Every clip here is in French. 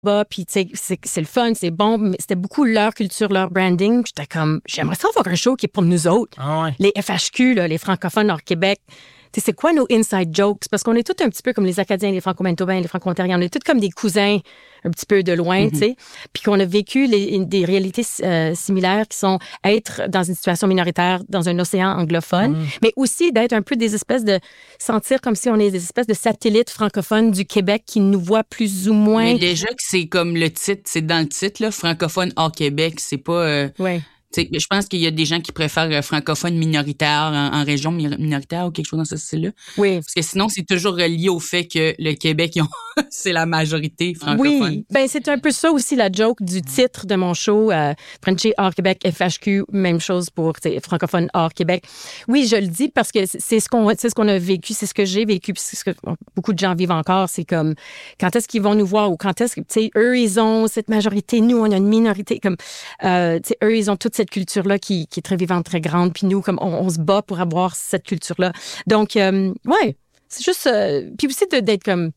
bas, puis tu sais, c'est le fun, c'est bon, mais c'était beaucoup leur culture, leur branding. J'étais comme, j'aimerais ça avoir un show qui est pour nous autres. Ah ouais. Les FHQ, là, les francophones hors Québec. Tu sais, c'est quoi nos inside jokes? Parce qu'on est tous un petit peu comme les Acadiens, les Franco-Manitobains, les Franco-Ontariens. On est tous comme des cousins un petit peu de loin, tu sais. Puis qu'on a vécu des réalités similaires qui sont être dans une situation minoritaire dans un océan anglophone, mais aussi d'être un peu des espèces de... sentir comme si on est des espèces de satellites francophones du Québec qui nous voient plus ou moins... Mais déjà que c'est comme le titre, c'est dans le titre, là, francophone hors Québec, c'est pas... Ouais. T'sais, je pense qu'il y a des gens qui préfèrent francophone minoritaire en région minoritaire ou quelque chose dans ce style-là. Oui. Parce que sinon, c'est toujours relié au fait que le Québec, c'est la majorité francophone. Oui, ben c'est un peu ça aussi la joke du titre de mon show, Frenchie hors Québec, FHQ, même chose pour francophone hors Québec. Oui, je le dis parce que c'est ce qu'on a vécu, c'est ce que j'ai vécu, puis c'est ce que beaucoup de gens vivent encore, c'est comme quand est-ce qu'ils vont nous voir ou quand est-ce que, tu sais, eux, ils ont cette majorité, nous, on a une minorité, comme, tu sais, eux, ils ont toute cette culture-là qui est très vivante, très grande, puis nous, comme, on se bat pour avoir cette culture-là. Donc, ouais, c'est juste, puis aussi d'être comme,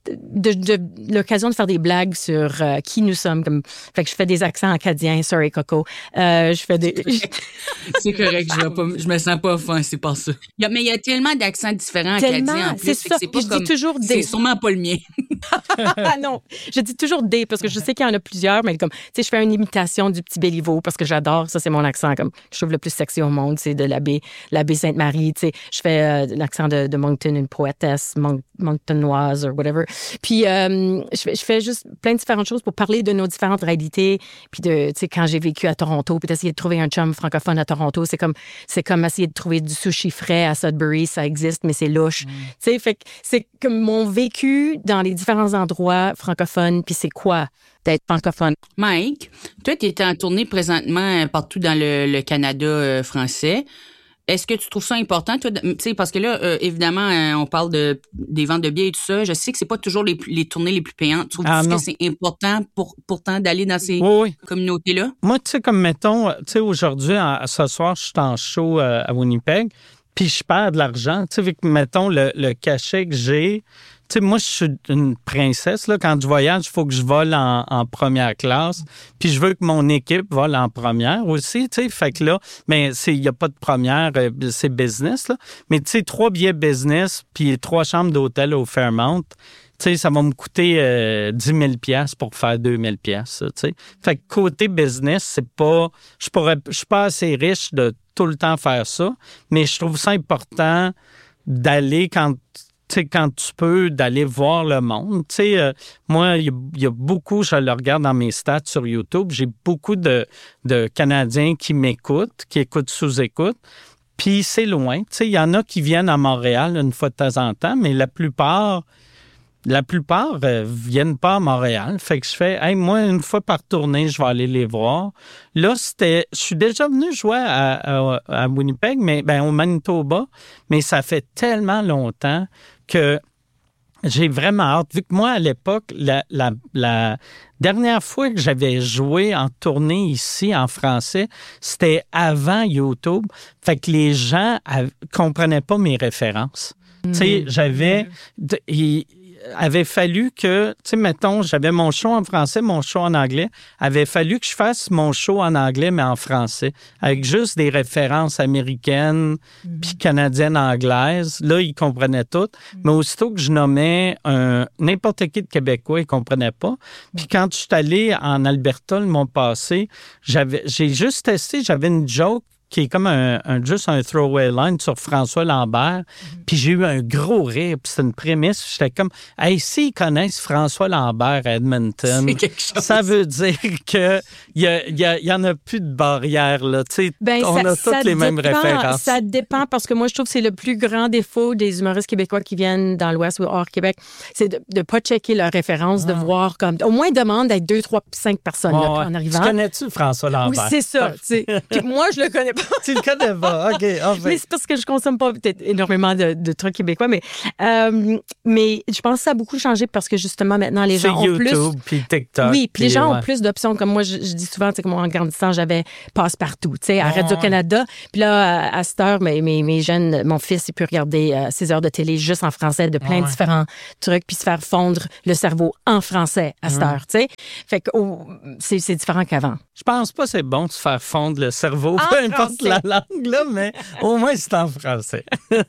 de l'occasion de faire des blagues sur qui nous sommes. Comme, fait que je fais des accents acadiens, sorry Coco. Je fais des... C'est correct, je me sens pas offensée par ça. Mais il y a tellement d'accents différents acadiens en plus. C'est ça. C'est pas je comme, dis toujours des... C'est sûrement pas le mien. Ah non, je dis toujours des parce que je sais qu'il y en a plusieurs, mais comme, tu sais, je fais une imitation du petit Béliveau parce que j'adore, ça c'est mon accent, comme, je trouve le plus sexy au monde, c'est de l'abbé Sainte-Marie, tu sais, je fais l'accent de Moncton, une poétesse monctonoise ou whatever. Puis, je fais juste plein de différentes choses pour parler de nos différentes réalités, puis de, tu sais, quand j'ai vécu à Toronto, puis d'essayer de trouver un chum francophone à Toronto, c'est comme essayer de trouver du sushi frais à Sudbury, ça existe, mais c'est louche. Tu sais, fait que c'est comme mon vécu dans les différents endroits francophones, puis c'est quoi d'être francophone. Mike, toi, tu es en tournée présentement partout dans le Canada français. Est-ce que tu trouves ça important, toi, tu sais, parce que là, évidemment, on parle des ventes de billets et tout ça. Je sais que c'est pas toujours les tournées les plus payantes. Trouves-tu que c'est important pourtant d'aller dans ces communautés-là? Moi, tu sais, comme mettons, tu sais, aujourd'hui, ce soir, je suis en show à Winnipeg, puis je perds de l'argent. Tu sais, avec, mettons, le cachet que j'ai. Tu sais, moi, je suis une princesse, là. Quand je voyage, il faut que je vole en première classe. Puis je veux que mon équipe vole en première aussi, tu sais. Fait que là, mais il n'y a pas de première, c'est business, là. Mais tu sais, 3 billets business, puis 3 chambres d'hôtel au Fairmount, tu sais, ça va me coûter 10 000 $ pour faire 2 000 $, tu sais. Fait que côté business, c'est pas... Je suis pas assez riche de tout le temps faire ça, mais je trouve ça important d'aller quand tu peux, d'aller voir le monde. Tu sais, moi, il y a beaucoup, je le regarde dans mes stats sur YouTube, j'ai beaucoup de Canadiens qui m'écoutent, qui écoutent sous-écoute. Puis c'est loin. Tu sais, il y en a qui viennent à Montréal une fois de temps en temps, mais la plupart viennent pas à Montréal. Fait que je fais, hey, moi, une fois par tournée, je vais aller les voir. Là, je suis déjà venu jouer à Winnipeg, mais au Manitoba, mais ça fait tellement longtemps que j'ai vraiment hâte. Vu que moi, à l'époque, la dernière fois que j'avais joué en tournée ici, en français, c'était avant YouTube. Fait que les gens comprenaient pas mes références. Tu sais, avait fallu que, tu sais, mettons, j'avais mon show en français, mon show en anglais. Avait fallu que je fasse mon show en anglais, mais en français, avec juste des références américaines puis canadiennes, anglaises. Là, ils comprenaient tout. Mais aussitôt que je nommais n'importe qui de Québécois, ils comprenaient pas. Puis quand je suis allé en Alberta le mois passé, j'ai juste testé, j'avais une joke qui est comme juste un throwaway line sur François Lambert. Puis j'ai eu un gros rire, puis c'est une prémisse. J'étais comme, hey, s'ils connaissent François Lambert à Edmonton, ça veut dire qu'il y en a plus de barrières, là. Tu sais, on a toutes les mêmes références. Ça dépend, parce que moi, je trouve que c'est le plus grand défaut des humoristes québécois qui viennent dans l'Ouest ou hors Québec, c'est de ne pas checker leurs références, de voir comme... Au moins, demande d'être 2, 3, 5 personnes là, en arrivant. Tu connais-tu François Lambert? Oui, c'est ça. Puis moi, je le connais pas. Tu le connais pas, OK. Mais c'est parce que je consomme pas peut-être énormément de trucs québécois, mais je pense que ça a beaucoup changé parce que justement, maintenant, les gens ont YouTube, plus... YouTube, puis TikTok. Oui, puis les gens ont plus d'options. Comme moi, je dis souvent, tu sais, comme en grandissant, j'avais Passe-Partout, tu sais, à Radio-Canada. Puis là, à cette heure, mes jeunes, mon fils, il peut regarder 6 heures de télé juste en français de plein de différents trucs, puis se faire fondre le cerveau en français à cette heure, tu sais. Fait que c'est différent qu'avant. Je pense pas que c'est bon de se faire fondre le cerveau, peu importe la langue, là, mais au moins c'est en français.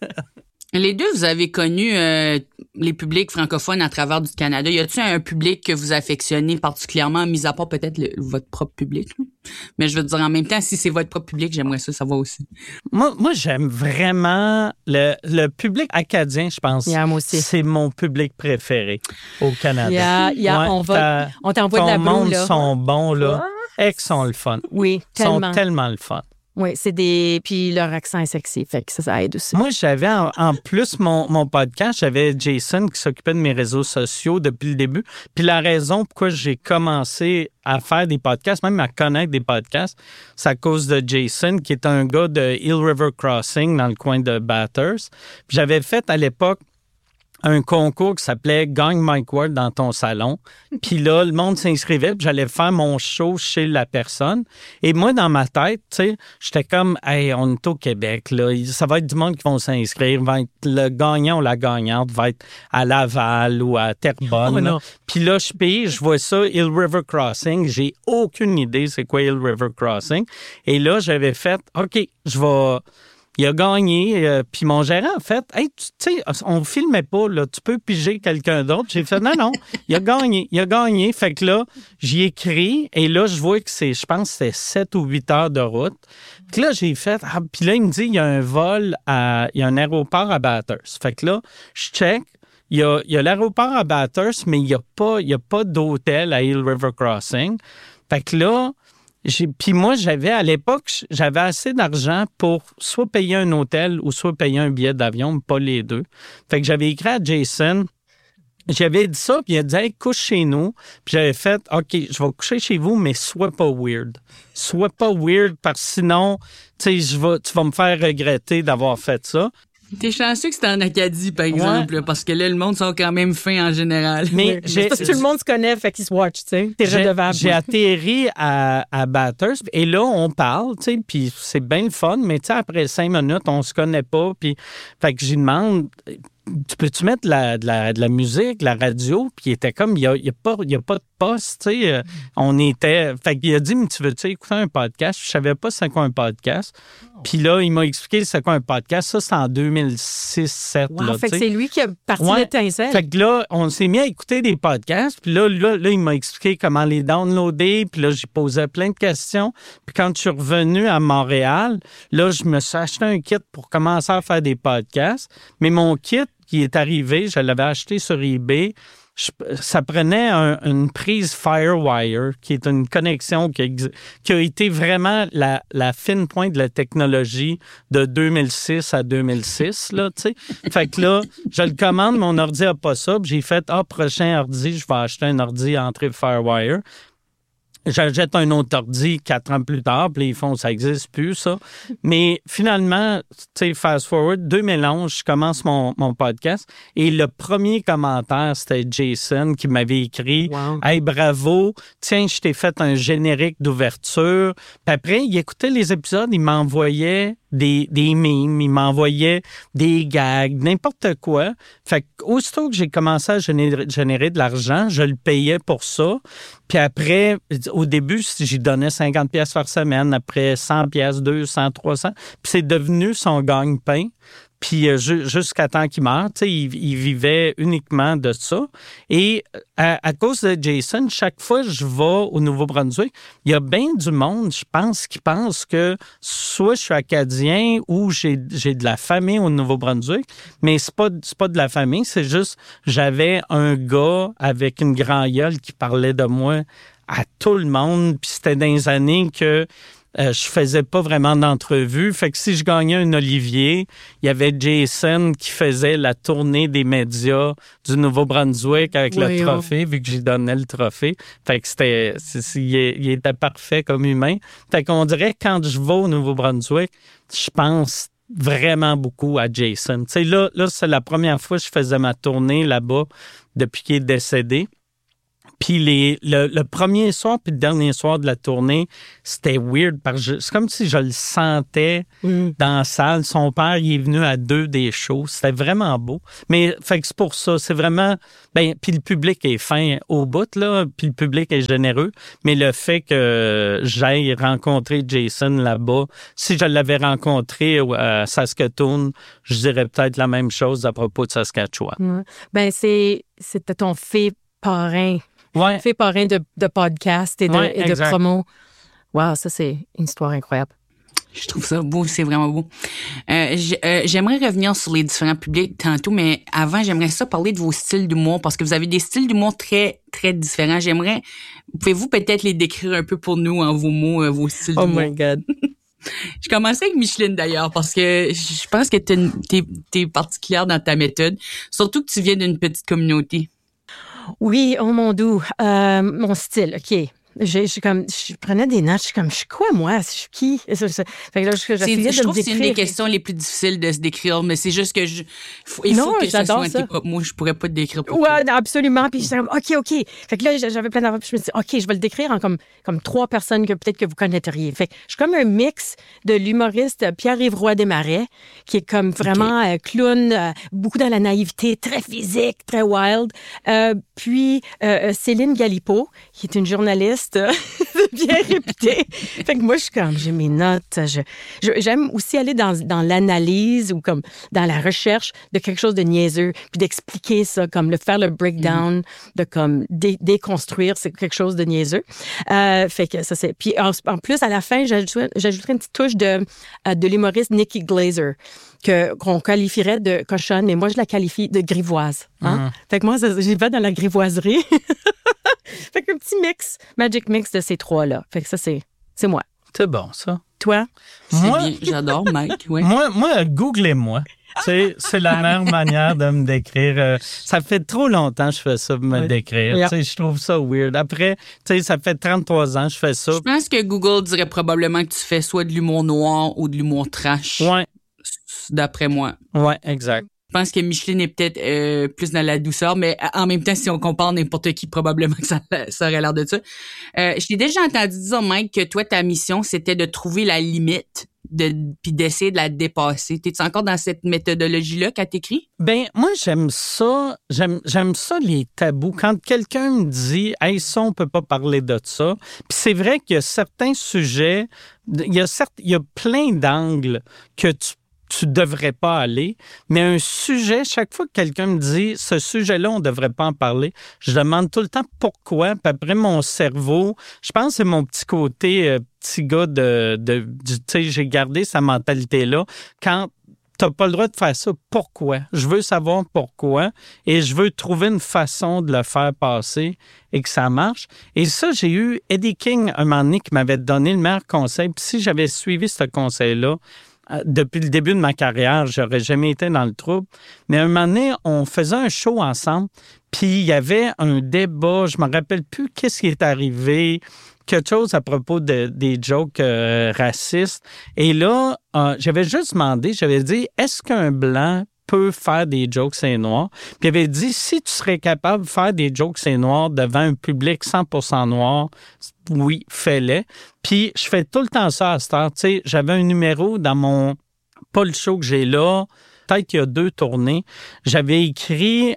Les deux, vous avez connu les publics francophones à travers du Canada. Y a-t-il un public que vous affectionnez particulièrement, mis à part peut-être votre propre public? Là? Mais je veux dire, en même temps, si c'est votre propre public, j'aimerais ça savoir aussi. Moi j'aime vraiment le public acadien, je pense. Yeah, moi aussi. C'est mon public préféré au Canada. On t'envoie de la boue, là. Ton monde sont bons, là. Et qu'ils sont le fun. Oui, tellement. Ils sont tellement le fun. Oui, puis leur accent est sexy, fait que ça aide aussi. Moi, j'avais en plus mon podcast, j'avais Jason qui s'occupait de mes réseaux sociaux depuis le début. Puis la raison pourquoi j'ai commencé à faire des podcasts, même à connaître des podcasts, c'est à cause de Jason, qui est un gars de Hill River Crossing dans le coin de Bathurst. Puis j'avais fait à l'époque un concours qui s'appelait « Gagne Mike Ward dans ton salon ». Puis là, le monde s'inscrivait, puis j'allais faire mon show chez la personne. Et moi, dans ma tête, tu sais, j'étais comme « Hey, on est au Québec, là. Ça va être du monde qui vont s'inscrire. Va être le gagnant ou la gagnante va être à Laval ou à Terrebonne. Oh, puis là, je paye, je vois ça, Hill River Crossing. J'ai aucune idée c'est quoi Hill River Crossing. Et là, j'avais fait « OK, je vais... » Il a gagné, puis mon gérant a fait « Hey, tu sais, on filmait pas, là, tu peux piger quelqu'un d'autre. » J'ai fait « Non, il a gagné. » Fait que là, j'y écris, et là, je vois que je pense que c'était 7 ou 8 heures de route. Puis là, j'ai fait « Puis là, il me dit, il y a un vol, il y a un aéroport à Bathurst. » Fait que là, je check. Il y a l'aéroport à Bathurst, mais il y a pas d'hôtel à Hill River Crossing. Fait que là, puis moi, à l'époque, j'avais assez d'argent pour soit payer un hôtel ou soit payer un billet d'avion, mais pas les deux. Fait que j'avais écrit à Jason, j'avais dit ça, puis il a dit hey, « couche chez nous ». Puis j'avais fait « OK, je vais coucher chez vous, mais sois pas weird. Sois pas weird, parce que sinon, tu sais, tu vas me faire regretter d'avoir fait ça. » T'es chanceux que c'était en Acadie, par exemple, parce que là, le monde sont quand même fins en général. Mais parce que tout le monde se connaît, fait qu'ils se watch, tu sais. T'es redevable. J'ai atterri à Bathurst, et là, on parle, tu sais, puis c'est bien le fun, mais tu sais, après 5 minutes, on se connaît pas, puis fait que j'y demande... Peux-tu mettre de la musique, la radio? Puis il était comme, il y a pas de poste, tu sais. On était... Fait qu'il a dit, mais tu veux-tu écouter un podcast? Je savais pas c'est quoi un podcast. Puis là, il m'a expliqué c'est quoi un podcast. Ça, c'est en 2006-2007. Wow, là, fait que c'est lui qui a parti l'étincelle. Fait que là, on s'est mis à écouter des podcasts. Puis là, il m'a expliqué comment les downloader. Puis là, j'ai posé plein de questions. Puis quand je suis revenu à Montréal, là, je me suis acheté un kit pour commencer à faire des podcasts. Mais mon kit qui est arrivé, je l'avais acheté sur eBay. Ça prenait une prise Firewire, qui est une connexion qui a été vraiment la fine pointe de la technologie de 2006 à 2006, là, tu sais. Fait que là, je le commande, mon ordi n'a pas ça, puis j'ai fait, prochain ordi, je vais acheter un ordi entrée Firewire. J'achète un autre ordi 4 ans plus tard, puis ils font, ça n'existe plus, ça. Mais finalement, tu sais, fast forward, 2011, je commence mon podcast, et le premier commentaire, c'était Jason qui m'avait écrit wow. « Hey, bravo, tiens, je t'ai fait un générique d'ouverture. » Puis après, il écoutait les épisodes, il m'envoyait des mimes, il m'envoyait des gags, n'importe quoi. Fait qu'aussitôt que j'ai commencé à générer de l'argent, je le payais pour ça. Puis après, au début, j'y donnais 50$ par semaine, après 100$, 200, 300. Puis c'est devenu son gagne-pain. Puis jusqu'à temps qu'il meure, tu sais, il vivait uniquement de ça. Et à cause de Jason, chaque fois que je vais au Nouveau-Brunswick, il y a bien du monde, je pense, qui pense que soit je suis acadien ou j'ai de la famille au Nouveau-Brunswick, mais c'est pas de la famille, c'est juste j'avais un gars avec une grand gueule qui parlait de moi à tout le monde, puis c'était dans les années que je faisais pas vraiment d'entrevue. Fait que si je gagnais un Olivier, il y avait Jason qui faisait la tournée des médias du Nouveau-Brunswick avec le trophée, vu que j'y donnais le trophée. Fait que il était parfait comme humain. Fait qu'on dirait que quand je vais au Nouveau-Brunswick, je pense vraiment beaucoup à Jason. Tu sais, là, c'est la première fois que je faisais ma tournée là-bas depuis qu'il est décédé. Puis le premier soir puis le dernier soir de la tournée, c'était weird parce que c'est comme si je le sentais dans la salle. Son père, il est venu à 2 des shows. C'était vraiment beau. Mais fait que c'est pour ça, c'est vraiment... puis le public est fin au bout, là, puis le public est généreux. Mais le fait que j'aille rencontrer Jason là-bas, si je l'avais rencontré à Saskatoon, je dirais peut-être la même chose à propos de Saskatchewan. C'était ton fait parrain. Ouais. Fait parrain de podcast et de promo. Wow, ça, c'est une histoire incroyable. Je trouve ça beau, c'est vraiment beau. J'aimerais revenir sur les différents publics tantôt, mais avant, j'aimerais ça parler de vos styles d'humour, parce que vous avez des styles d'humour très, très différents. Pouvez-vous peut-être les décrire un peu pour nous en vos mots, vos styles d'humour? Oh my God. Je commençais avec Micheline, d'ailleurs, parce que je pense que t'es particulière dans ta méthode, surtout que tu viens d'une petite communauté. Oui, oh mon doux. Mon style, OK. Je prenais des notes, je suis comme, je suis quoi, moi? Je suis qui? Fait que là, je trouve que c'est une des questions les plus difficiles de se décrire, mais c'est juste que il faut que ça soit tes propres mots. Je pourrais pas te décrire pour toi. Ouais, absolument. Puis j'étais comme, OK. Fait que là, j'avais plein d'enfants, puis je me dis, OK, je vais le décrire en comme 3 personnes que peut-être que vous connaîtriez. Fait que je suis comme un mix de l'humoriste Pierre-Yves Roy Desmarais, qui est comme vraiment clown, beaucoup dans la naïveté, très physique, très wild. Puis Céline Galipeau, qui est une journaliste bien réputée. Fait que moi, j'ai mes notes. J'aime aussi aller dans l'analyse ou comme dans la recherche de quelque chose de niaiseux, puis d'expliquer ça, comme faire le breakdown, de comme déconstruire c'est quelque chose de niaiseux. Fait que ça, c'est... Puis en plus, à la fin, j'ajouterais une petite touche de l'humoriste Nikki Glaser, qu'on qualifierait de cochonne, mais moi, je la qualifie de grivoise. Hein? Fait que moi, j'y vais dans la grivoiserie. Fait qu'un petit magic mix de ces 3-là. Fait que ça, c'est moi. C'est bon, ça. Toi? Moi, bien. J'adore, Mike. Ouais. Moi, googlez-moi. C'est la meilleure manière de me décrire. Ça fait trop longtemps que je fais ça, me décrire. Yeah. Je trouve ça weird. Après, ça fait 33 ans que je fais ça. Je pense que Google dirait probablement que tu fais soit de l'humour noir ou de l'humour trash. Ouais. D'après moi. Ouais, exact. Je pense que Micheline est peut-être plus dans la douceur, mais en même temps, si on compare n'importe qui, probablement que ça aurait l'air de ça. Je t'ai déjà entendu dire, Mike, que toi, ta mission, c'était de trouver la limite puis d'essayer de la dépasser. T'es-tu encore dans cette méthodologie-là quand t'écris? Ben moi, j'aime ça. J'aime ça, les tabous. Quand quelqu'un me dit « Hey, ça, on peut pas parler de ça », puis c'est vrai qu'il y a certains sujets, il y a plein d'angles que tu devrais pas aller, mais un sujet, chaque fois que quelqu'un me dit « ce sujet-là, on devrait pas en parler », je demande tout le temps pourquoi, puis après mon cerveau, je pense que c'est mon petit côté, petit gars tu sais, j'ai gardé sa mentalité-là. Quand t'as pas le droit de faire ça, pourquoi? Je veux savoir pourquoi et je veux trouver une façon de le faire passer et que ça marche. Et ça, j'ai eu Eddie King, un moment donné, qui m'avait donné le meilleur conseil, puis si j'avais suivi ce conseil-là, depuis le début de ma carrière, j'aurais jamais été dans le trouble. Mais à un moment donné, on faisait un show ensemble, puis il y avait un débat, je me rappelle plus qu'est-ce qui est arrivé, quelque chose à propos des jokes racistes. Et là, j'avais juste demandé, j'avais dit, est-ce qu'un blanc peut faire des jokes c'est noir? Puis il avait dit, si tu serais capable de faire des jokes c'est noir devant un public 100% noir, oui, fais-les. Puis je fais tout le temps ça à cette heure. Tu sais, j'avais un numéro dans mon... Pas le show que j'ai là, peut-être qu'il y a 2 tournées. J'avais écrit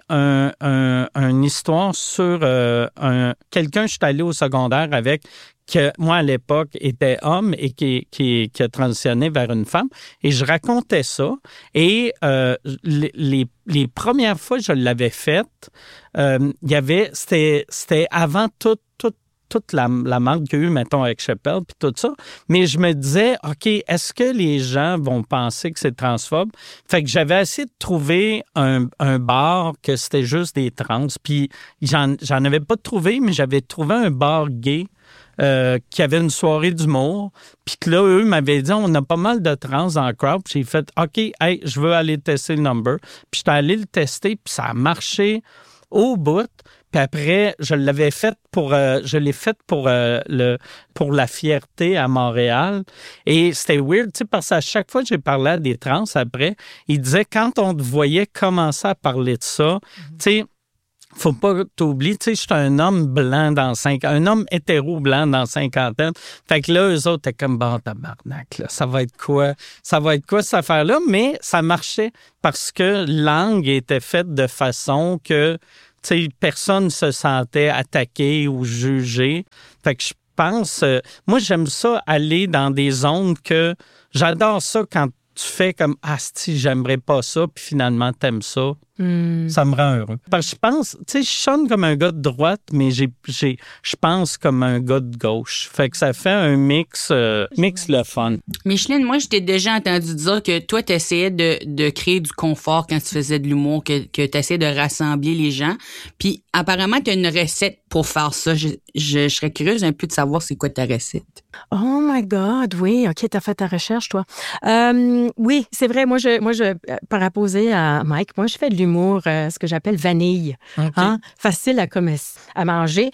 une histoire sur quelqu'un, je suis allé au secondaire avec, que moi, à l'époque, était homme et qui a transitionné vers une femme. Et je racontais ça. Et les premières fois que je l'avais faite, c'était avant toute la marque qu'il y a eu, mettons, avec Chappelle, puis tout ça. Mais je me disais, OK, est-ce que les gens vont penser que c'est transphobe? Fait que j'avais essayé de trouver un bar que c'était juste des trans. Puis j'en avais pas trouvé, mais j'avais trouvé un bar gay qu'il y avait une soirée d'humour. Puis que là, eux m'avaient dit, on a pas mal de trans dans le crowd. Puis j'ai fait, OK, hey, je veux aller tester le number. Puis j'étais allé le tester, puis ça a marché au bout. Puis après, je l'ai fait pour la fierté à Montréal. Et c'était weird, tu sais, parce qu'à chaque fois que j'ai parlé à des trans après, ils disaient, quand on te voyait commencer à parler de ça, tu sais, faut pas t'oublier, tu sais, je suis un homme blanc un homme hétéro blanc dans 50 ans. Fait que là, eux autres étaient comme, bon, tabarnak, là, ça va être quoi cette affaire-là? Mais ça marchait parce que l'angle était faite de façon que, tu sais, personne ne se sentait attaqué ou jugé. Fait que je pense, moi, j'aime ça aller dans des zones que j'adore ça quand tu fais comme, ah, si, j'aimerais pas ça, puis finalement, t'aimes ça. Ça me rend heureux. Parce que je pense, tu sais, je sonne comme un gars de droite, mais je pense comme un gars de gauche. Fait que ça fait un mix le fun. Micheline, moi, je t'ai déjà entendu dire que toi, tu essayais de créer du confort quand tu faisais de l'humour, que tu essayais de rassembler les gens. Puis, apparemment, tu as une recette pour faire ça. Je serais curieuse un peu de savoir c'est quoi ta recette. Oh my God, oui. OK, t'as fait ta recherche, toi. Oui, c'est vrai. Moi, par opposé à Mike, moi, je fais de l'humour, ce que j'appelle vanille. Okay. Hein? Facile à manger,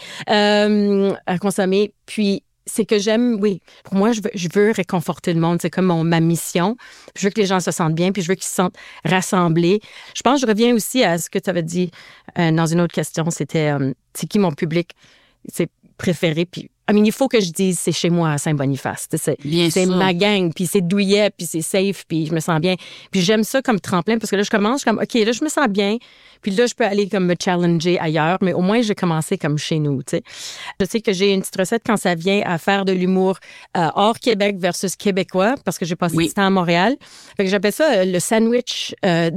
à consommer. Puis, c'est que j'aime, oui, pour moi, je veux réconforter le monde. C'est comme ma mission. Je veux que les gens se sentent bien, puis je veux qu'ils se sentent rassemblés. Je pense que je reviens aussi à ce que tu avais dit dans une autre question. C'était, c'est qui mon public préféré? Puis, il faut que je dise, c'est chez moi à Saint-Boniface. C'est ma gang, puis c'est douillet, puis c'est safe, puis je me sens bien. Puis j'aime ça comme tremplin, parce que là, je commence comme, OK, là, je me sens bien, puis là, je peux aller comme me challenger ailleurs, mais au moins, j'ai commencé comme chez nous, tu sais. Je sais que j'ai une petite recette quand ça vient à faire de l'humour hors Québec versus québécois, parce que j'ai passé du temps à Montréal. Fait que j'appelle ça le sandwich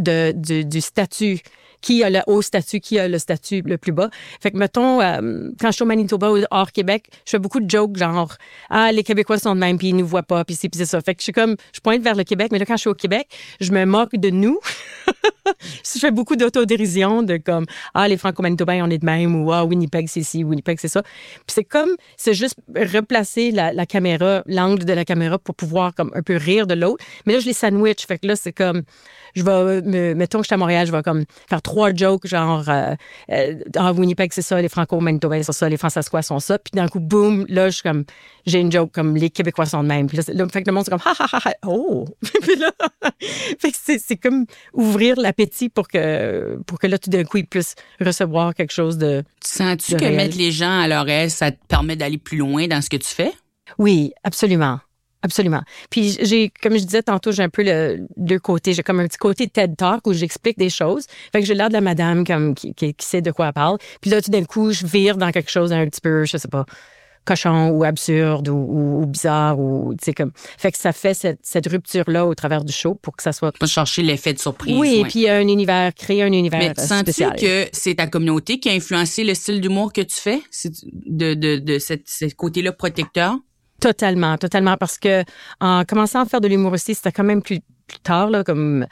du statut. Qui a le haut statut, qui a le statut le plus bas. Fait que, mettons, quand je suis au Manitoba ou hors Québec, je fais beaucoup de jokes genre, les Québécois sont de même, puis ils nous voient pas, puis c'est ça. Fait que je pointe vers le Québec, mais là, quand je suis au Québec, je me moque de nous. Je fais beaucoup d'autodérision de comme, les Franco-Manitobains, on est de même, ou Winnipeg, c'est ci, Winnipeg, c'est ça. Puis c'est juste replacer la caméra, l'angle de la caméra pour pouvoir comme un peu rire de l'autre. Mais là, je les sandwich. Fait que là, c'est comme, je vais, mettons que je suis à Montréal, je vais comme faire 3 jokes, genre, Winnipeg, c'est ça, les Franco-Manitobains, c'est ça, les François sont ça. Puis d'un coup, boum, là, je suis comme, j'ai une joke comme les Québécois sont de même. Puis là, fait que le monde, c'est comme, ha, ha, ha, ha, oh! Puis là, fait que c'est comme ouvrir l'appétit pour que là, tout d'un coup, ils puissent recevoir quelque chose de. Sens-tu que mettre les gens à leur aise, ça te permet d'aller plus loin dans ce que tu fais? Oui, absolument. Absolument. Puis comme je disais tantôt, j'ai un peu le deux côtés. J'ai comme un petit côté TED Talk où j'explique des choses. Fait que j'ai l'air de la madame comme qui sait de quoi elle parle. Puis là, tout d'un coup, je vire dans quelque chose un petit peu, je sais pas, cochon ou absurde ou bizarre ou tu sais comme. Fait que ça fait cette rupture-là au travers du show pour que ça soit. Pas chercher l'effet de surprise. Oui, et puis créer un univers mais spécial. sens-tu que c'est ta communauté qui a influencé le style d'humour que tu fais? C'est de ce côté-là protecteur? Totalement, parce que en commençant à faire de l'humour aussi, c'était quand même plus tard, là, comme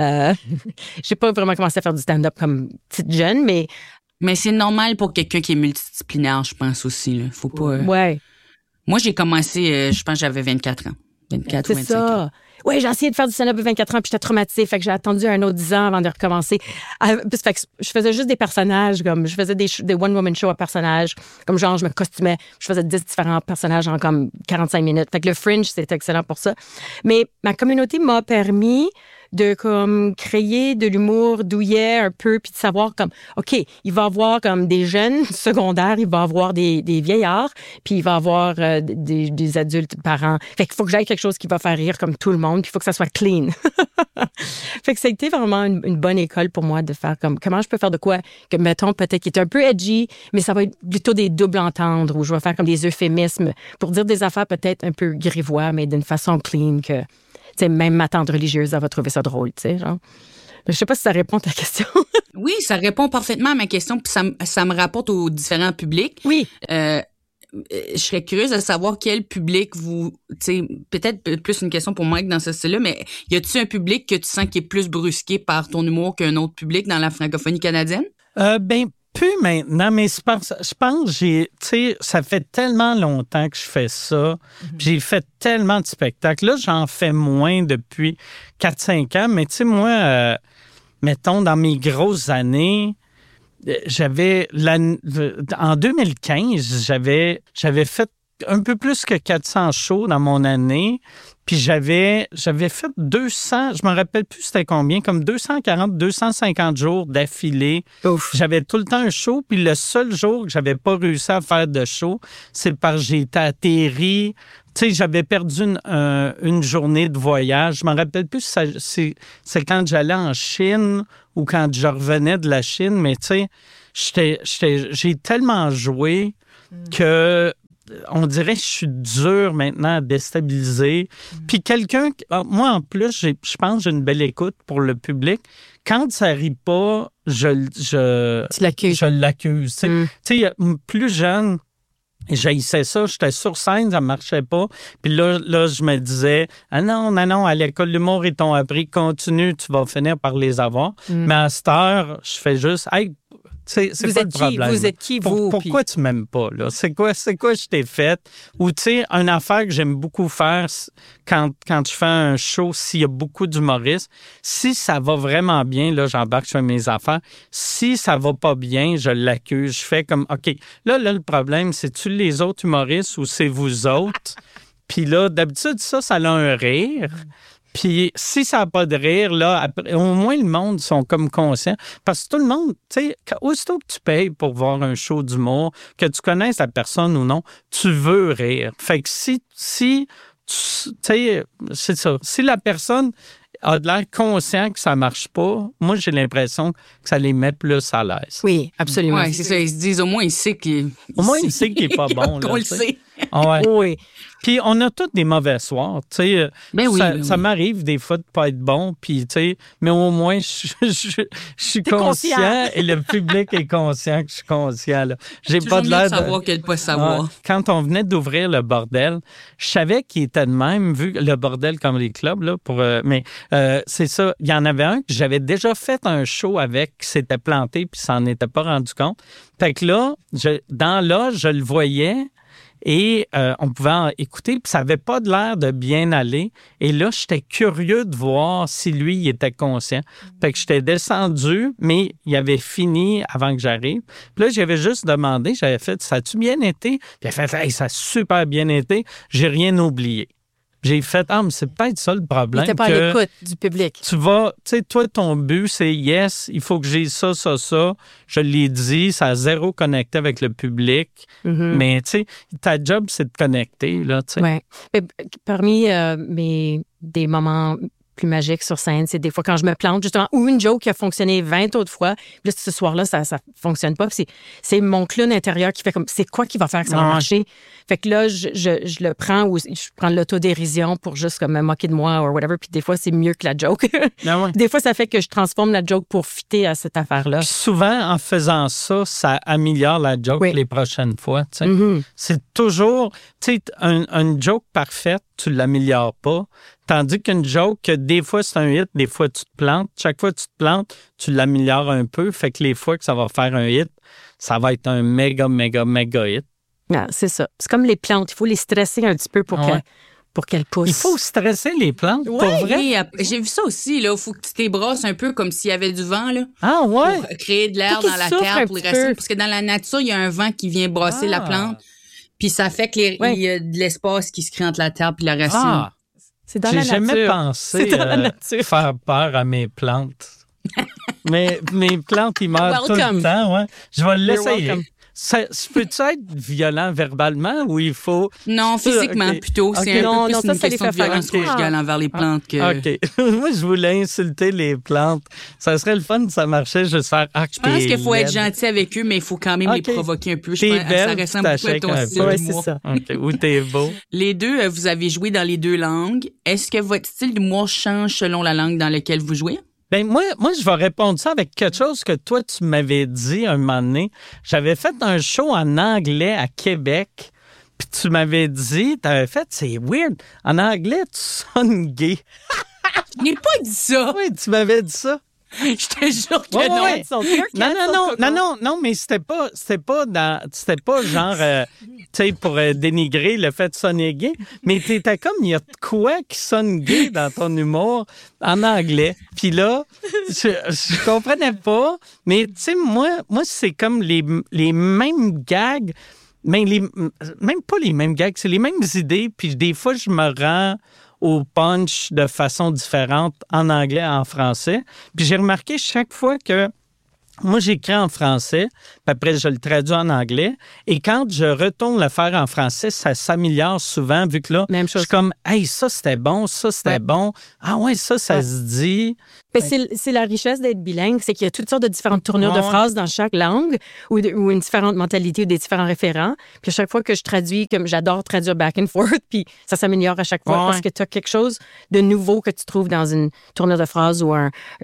j'ai pas vraiment commencé à faire du stand-up comme petite jeune, mais c'est normal pour quelqu'un qui est multidisciplinaire, je pense aussi, là. Faut pas. Ouais. Moi, j'ai commencé, je pense que j'avais 24 ans. 24 ou 25 ans. Oui, j'ai essayé de faire du stand-up à 24 ans, puis j'étais traumatisée. Fait que j'ai attendu un autre 10 ans avant de recommencer. Fait que je faisais juste des personnages, comme je faisais des one-woman shows à personnages. Comme genre, je me costumais. Je faisais 10 différents personnages en comme 45 minutes. Fait que le Fringe, c'était excellent pour ça. Mais ma communauté m'a permis de comme créer de l'humour douillet un peu, puis de savoir comme, OK, il va y avoir comme des jeunes secondaires, il va y avoir des vieillards, puis il va y avoir des adultes parents. Fait qu'il faut que j'aille quelque chose qui va faire rire comme tout le monde, puis il faut que ça soit clean. Fait que ça a été vraiment une bonne école pour moi de faire comme, comment je peux faire de quoi que, mettons, peut-être qui est un peu edgy, mais ça va être plutôt des doubles entendres, où je vais faire comme des euphémismes pour dire des affaires peut-être un peu grivois, mais d'une façon clean que... T'sais, même ma tante religieuse, elle va trouver ça drôle, tu sais, genre. Je sais pas si ça répond à ta question. Oui, ça répond parfaitement à ma question, puis ça me rapporte aux différents publics. Oui. Je serais curieuse de savoir quel public vous... Tu sais, peut-être plus une question pour Mike dans ce style-là, mais y a-t-il un public que tu sens qui est plus brusqué par ton humour qu'un autre public dans la francophonie canadienne? Plus maintenant, mais je pense que ça fait tellement longtemps que je fais ça. J'ai fait tellement de spectacles. Là, j'en fais moins depuis 4-5 ans, mais tu sais, moi, mettons, dans mes grosses années, en 2015, j'avais fait un peu plus que 400 shows dans mon année. Puis j'avais fait 200, je me rappelle plus c'était combien, comme 240, 250 jours d'affilée. Ouf. J'avais tout le temps un show. Puis le seul jour que j'avais pas réussi à faire de show, c'est parce que j'ai été atterri. Tu sais, j'avais perdu une journée de voyage. Je me rappelle plus si c'est quand j'allais en Chine ou quand je revenais de la Chine. Mais tu sais, j'ai tellement joué que on dirait que je suis dur maintenant à déstabiliser. Puis moi en plus, je pense que j'ai une belle écoute pour le public. Quand ça rit pas, je l'accuse. Tu sais, plus jeune, j'haïssais ça, j'étais sur scène, ça marchait pas. Puis là, je me disais, ah non, à l'école de l'humour, ils t'ont appris, continue, tu vas finir par les avoir. Mais à cette heure, je fais juste, hey, c'est quoi le problème? Vous êtes qui, vous? Pourquoi tu m'aimes pas, là? C'est quoi je t'ai fait? Ou, tu sais, une affaire que j'aime beaucoup faire quand je fais un show, s'il y a beaucoup d'humoristes, si ça va vraiment bien, là, j'embarque sur mes affaires. Si ça va pas bien, je l'accuse. Je fais comme, OK, là, le problème, c'est-tu les autres humoristes ou c'est vous autres? Puis là, d'habitude, ça a un rire. Puis si ça n'a pas de rire, là, après, au moins le monde sont comme conscients. Parce que tout le monde, tu sais, aussitôt que tu payes pour voir un show d'humour, que tu connaisses la personne ou non, tu veux rire. Fait que si tu sais, c'est ça. Si la personne a de l'air conscient que ça marche pas, moi, j'ai l'impression que ça les met plus à l'aise. Oui, absolument. Oui, c'est ça. Ils se disent, au moins, il sait qu'il est pas bon. Qu'on le sait. Ouais. Oui. Puis on a tous des mauvais soirs, tu sais. Ça oui. m'arrive des fois de pas être bon, puis tu sais, mais au moins je suis conscient et le public est conscient que je suis conscient. Là. J'ai toujours pas de l'air de savoir que de pas savoir. Quand on venait d'ouvrir le bordel, je savais qu'il était de même, vu le bordel comme les clubs là. C'est ça. Il y en avait un que j'avais déjà fait un show avec, qui s'était planté puis s'en était pas rendu compte. Fait que là, je le voyais. Et on pouvait écouter, puis ça n'avait pas de l'air de bien aller. Et là, j'étais curieux de voir si lui, il était conscient. Fait que j'étais descendu, mais il avait fini avant que j'arrive. Puis là, j'avais juste demandé, j'avais fait, ça a-tu bien été? Puis il a fait, hey, ça a super bien été, j'ai rien oublié. J'ai fait, mais c'est peut-être ça le problème. Il n'était pas à l'écoute du public. Tu sais, toi, ton but, c'est yes, il faut que j'ai ça. Je l'ai dit, ça a zéro connecté avec le public. Mm-hmm. Mais, tu sais, ta job, c'est de connecter, là, tu sais. Oui. Parmi des moments plus magique sur scène, c'est des fois quand je me plante, justement, ou une joke qui a fonctionné 20 autres fois, puis là, ce soir-là, ça fonctionne pas, puis c'est mon clown intérieur qui fait comme, c'est quoi qui va faire que ça va marcher? Fait que là, je le prends, ou je prends l'autodérision pour juste comme me moquer de moi, ou whatever, puis des fois, c'est mieux que la joke. Des fois, ça fait que je transforme la joke pour fitter à cette affaire-là. Puis souvent, en faisant ça, ça améliore la joke les prochaines fois, tu sais. Mm-hmm. C'est toujours, tu sais, une joke parfaite, tu l'améliores pas. Tandis qu'une joke, que des fois, c'est un hit, des fois, tu te plantes. Chaque fois que tu te plantes, tu l'améliores un peu. Fait que les fois que ça va faire un hit, ça va être un méga, méga, méga hit. Ah, c'est ça. C'est comme les plantes. Il faut les stresser un petit peu pour qu'elles poussent. Il faut stresser les plantes, pour vrai? Oui, j'ai vu ça aussi. Il faut que tu t'ébrasses un peu comme s'il y avait du vent. Là, ah ouais? Pour créer de l'air dans la terre pour les racines. Parce que dans la nature, il y a un vent qui vient brasser la plante. Puis ça fait qu'il y a de l'espace qui se crée entre la terre et la racine. Ah. C'est dans la nature. J'ai jamais pensé faire peur à mes plantes. Mais mes plantes, ils meurent tout le temps. Ouais. Je vais l'essayer. Ça peut-tu être violent verbalement ou il faut... Non, physiquement plutôt. C'est un peu plus une question de violence conjugale envers les plantes que... OK. Moi, je voulais insulter les plantes. Ça serait le fun si ça marchait, juste faire... Je pense qu'il faut être gentil avec eux, mais il faut quand même les provoquer un peu. Je pense que ça ressemble beaucoup à ton style d'humour. C'est ça. Okay. Ou t'es beau. Les deux, vous avez joué dans les deux langues. Est-ce que votre style d'humour change selon la langue dans laquelle vous jouez? Ben moi, je vais répondre ça avec quelque chose que toi, tu m'avais dit un moment donné. J'avais fait un show en anglais à Québec, puis tu m'avais dit, c'est weird, en anglais, tu sonnes gay. Je n'ai pas dit ça. Oui, tu m'avais dit ça. Je te jure que non. Ouais. Non, mais c'était pas genre, tu sais, pour dénigrer le fait de sonner gay, mais t'étais comme, il y a de quoi qui sonne gay dans ton humour en anglais. Puis là, je comprenais pas, mais tu sais, moi, c'est comme les mêmes gags, mais même pas les mêmes gags, c'est les mêmes idées, puis des fois, je me rends au punch de façon différente en anglais et en français. Puis j'ai remarqué chaque fois que moi, j'écris en français, puis après, je le traduis en anglais. Et quand je retourne le faire en français, ça s'améliore souvent, vu que là, Même chose. je suis comme, hey, ça, c'était bon, ça, c'était bon. Ah ouais, ça se dit. Ben, c'est la richesse d'être bilingue, c'est qu'il y a toutes sortes de différentes tournures de phrases dans chaque langue ou une différente mentalité ou des différents référents. Puis à chaque fois que je traduis, comme j'adore traduire back and forth, puis ça s'améliore à chaque fois parce que tu as quelque chose de nouveau que tu trouves dans une tournure de phrase ou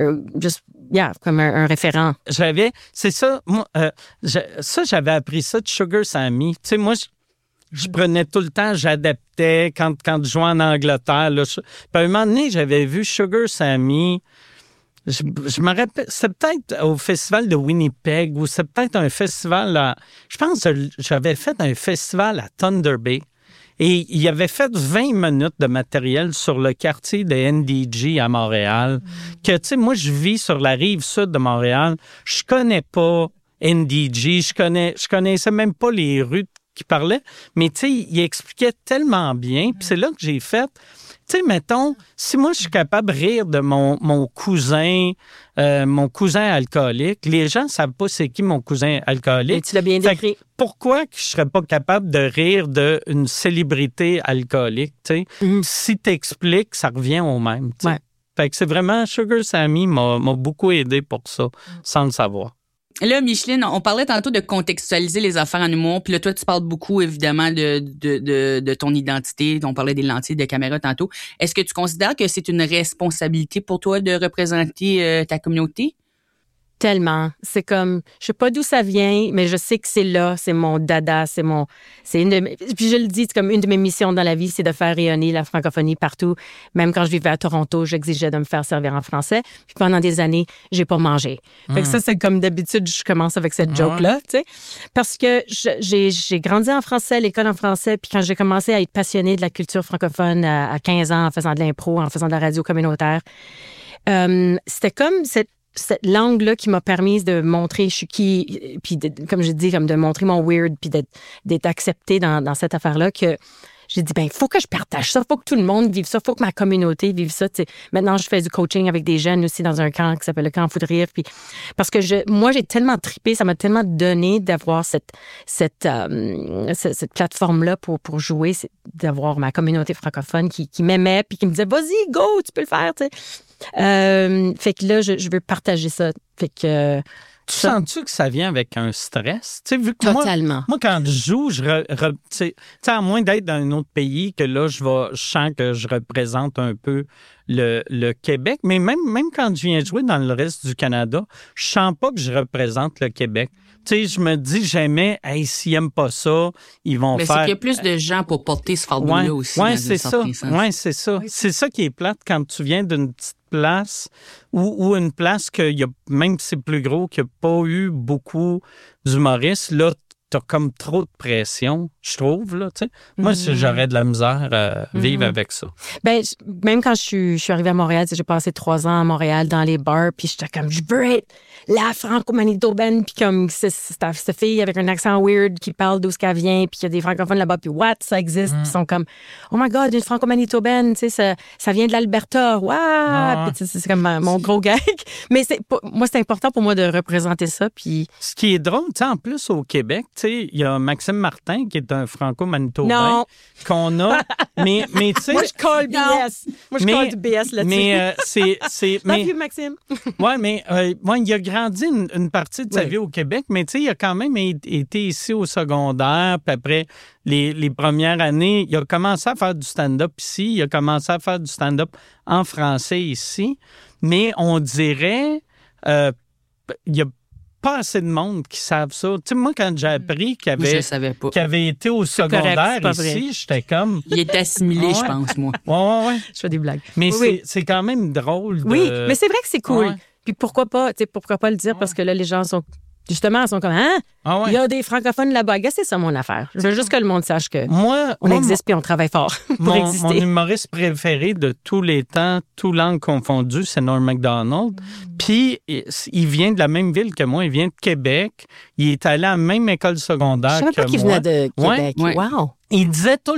comme un référent. C'est ça, moi, j'avais appris ça de Sugar Sammy. Tu sais, moi, je prenais tout le temps, j'adaptais quand je jouais en Angleterre. Là, puis à un moment donné, j'avais vu Sugar Sammy. Je me rappelle, c'est peut-être au festival de Winnipeg ou c'est peut-être un festival je pense que j'avais fait un festival à Thunder Bay. Et il avait fait 20 minutes de matériel sur le quartier de NDG à Montréal. Que, tu sais, moi, je vis sur la rive sud de Montréal. Je connais pas NDG. Je connaissais même pas les rues qu'il parlait. Mais, tu sais, il expliquait tellement bien. Puis c'est là que j'ai fait... Tu sais, mettons, si moi, je suis capable de rire de mon cousin alcoolique, les gens ne savent pas c'est qui mon cousin alcoolique. Et tu l'as bien décrit. Pourquoi que je serais pas capable de rire d'une célébrité alcoolique, tu sais? Si tu expliques, ça revient au même, tu sais. Ouais. Fait que c'est vraiment... Sugar Sammy m'a beaucoup aidé pour ça, sans le savoir. Là, Micheline, on parlait tantôt de contextualiser les affaires en humour. Puis là, toi, tu parles beaucoup, évidemment, de ton identité. On parlait des lentilles de caméra tantôt. Est-ce que tu considères que c'est une responsabilité pour toi de représenter ta communauté? Tellement. C'est comme, je sais pas d'où ça vient, mais je sais que c'est là, c'est mon dada, puis je le dis, c'est comme une de mes missions dans la vie, c'est de faire rayonner la francophonie partout. Même quand je vivais à Toronto, j'exigeais de me faire servir en français. Puis pendant des années, j'ai pas mangé. Fait que ça, c'est comme d'habitude, je commence avec cette joke-là, tu sais. Parce que j'ai grandi en français, à l'école en français, puis quand j'ai commencé à être passionnée de la culture francophone à 15 ans, en faisant de l'impro, en faisant de la radio communautaire, c'était comme cette langue-là qui m'a permis de montrer je suis qui, puis comme je dis, comme de montrer mon weird, puis d'être acceptée dans cette affaire-là, que j'ai dit, il faut que je partage ça, il faut que tout le monde vive ça, il faut que ma communauté vive ça. T'sais. Maintenant, je fais du coaching avec des jeunes aussi dans un camp qui s'appelle le Camp Fou de Rire. Puis, parce que moi, j'ai tellement trippé, ça m'a tellement donné d'avoir cette plateforme-là pour jouer, d'avoir ma communauté francophone qui m'aimait, puis qui me disait, vas-y, go, tu peux le faire, tu sais. Fait que là, je veux partager ça. Fait que... Tu sens-tu que ça vient avec un stress? Tu sais, vu que totalement. Moi, quand je joue, tu sais, à moins d'être dans un autre pays, que là, je sens que je représente un peu le Québec. Mais même quand je viens jouer dans le reste du Canada, je sens pas que je représente le Québec. Tu sais, je me dis jamais, hey, s'ils n'aiment pas ça, ils vont faire... Mais c'est qu'il y a plus de gens pour porter ce fardeau-là aussi. Oui, c'est ça. Oui, c'est ça. C'est ça qui est plate quand tu viens d'une petite place ou une place que même si c'est plus gros, qu'il n'y a pas eu beaucoup d'humoristes, là, t'as comme trop de pression, je trouve, là, tu sais. Moi, j'aurais de la misère à vivre avec ça. Ben, même quand je suis arrivée à Montréal, j'ai passé 3 ans à Montréal dans les bars, puis j'étais comme, je veux être la franco-manitobaine, puis comme cette fille avec un accent weird qui parle d'où qu'elle vient, puis il y a des francophones là-bas, puis what, ça existe, puis ils sont comme, oh my God, une franco-manitobaine, tu sais, ça vient de l'Alberta, waouh, puis c'est comme mon gros gag. Mais moi, c'est important pour moi de représenter ça, puis... Ce qui est drôle, tu sais, en plus au Québec, tu sais, il y a Maxime Martin qui est un franco-manitobain qu'on a, mais tu sais... Moi, je colle BS. Moi, je colle du BS là-dessus. Mais c'est... Love you, Maxime. Ouais, mais il a grandi une partie de sa vie au Québec, mais tu sais, il a quand même été ici au secondaire, puis après les premières années, il a commencé à faire du stand-up ici, il a commencé à faire du stand-up en français ici, mais on dirait... il y a pas assez de monde qui savent ça. Tu sais, moi, quand j'ai appris qu'il avait été au secondaire ici, j'étais comme... Il est assimilé, je pense, moi. Ouais. Je fais des blagues. Mais c'est quand même drôle de... Oui, mais c'est vrai que c'est cool. Ouais. Puis pourquoi pas le dire? Parce que là, les gens sont... Justement, ils sont comme, hein? Ah ouais. Il y a des francophones là-bas. C'est ça mon affaire. Je veux juste que le monde sache que on existe puis on travaille fort pour exister. Mon humoriste préféré de tous les temps, tout langue confondu, c'est Norm Macdonald. Puis, il vient de la même ville que moi. Il vient de Québec. Il est allé à la même école secondaire que moi. Je savais pas qu'il venait de Québec. Ouais. Wow! Il disait tout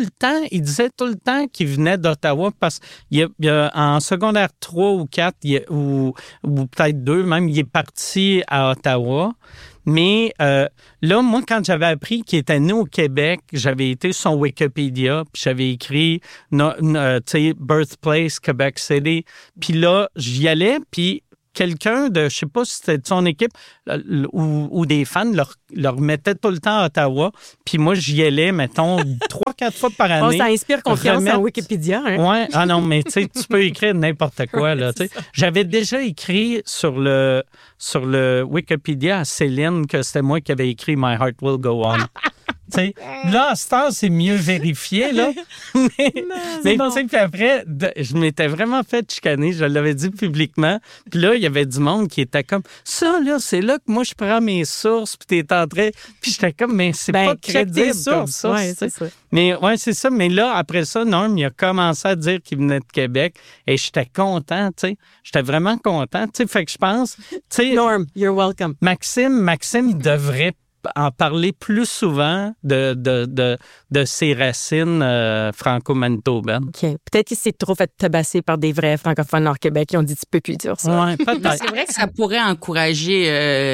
le temps qu'il venait d'Ottawa parce qu'il y a en secondaire 3 ou 4, ou peut-être 2 même, il est parti à Ottawa. Mais là, moi, quand j'avais appris qu'il était né au Québec, j'avais été sur son Wikipédia, puis j'avais écrit, tu sais, Birthplace, Quebec City. Puis là, j'y allais, puis quelqu'un de, je sais pas si c'était de son équipe ou des fans leur mettait tout le temps à Ottawa. Puis moi, j'y allais, mettons, 3-4 fois par année. Ça inspire confiance en Wikipédia. Hein? Ouais. Ah non, mais tu sais, tu peux écrire n'importe quoi, là, tu sais. J'avais déjà écrit sur le Wikipédia à Céline que c'était moi qui avais écrit My Heart Will Go On. T'sais, là, à ce temps, c'est mieux vérifié, là. mais tu sais, puis après, je m'étais vraiment fait chicaner, je l'avais dit publiquement. Puis là, il y avait du monde qui était comme, ça, là, c'est là que moi, je prends mes sources, puis t'es en train... Puis j'étais comme, mais c'est pas crédible comme ça. Ouais, c'est ça. Mais ouais, c'est ça. Mais là, après ça, Norm, il a commencé à dire qu'il venait de Québec et j'étais content, tu sais. J'étais vraiment content, tu sais. Fait que je pense... Norm, you're welcome. Maxime, il devrait en parler plus souvent de ses racines franco-manitobaines. OK. Peut-être qu'il s'est trop fait tabasser par des vrais francophones hors Québec qui ont dit tu peux plus dire ça. Ouais, peut-être. C'est vrai que ça pourrait encourager